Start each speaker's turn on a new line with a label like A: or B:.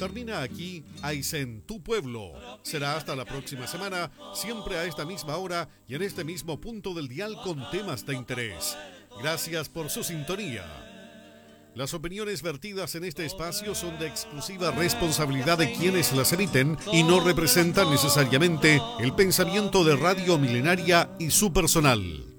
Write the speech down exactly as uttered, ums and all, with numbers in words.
A: Termina aquí Aysén, tu pueblo. Será hasta la próxima semana, siempre a esta misma hora y en este mismo punto del dial con temas de interés. Gracias por su sintonía. Las opiniones vertidas en este espacio son de exclusiva responsabilidad de quienes las emiten y no representan necesariamente el pensamiento de Radio Milenaria y su personal.